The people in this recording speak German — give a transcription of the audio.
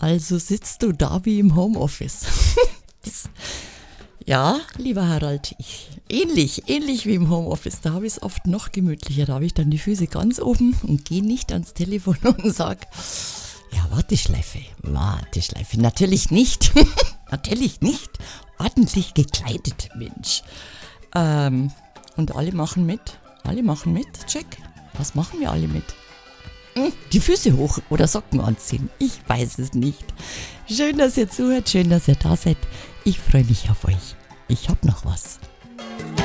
Also sitzt du da wie im Homeoffice. Ja, lieber Harald, ähnlich wie im Homeoffice, da habe ich es oft noch gemütlicher. Da habe ich dann die Füße ganz oben und gehe nicht ans Telefon und sage, ja, Warteschleife. Natürlich nicht. Natürlich nicht. Ordentlich gekleidet, Mensch. Und alle machen mit. Check. Was machen wir alle mit? Die Füße hoch oder Socken anziehen. Ich weiß es nicht. Schön, dass ihr zuhört, schön, dass ihr da seid. Ich freue mich auf euch. Ich hab noch was.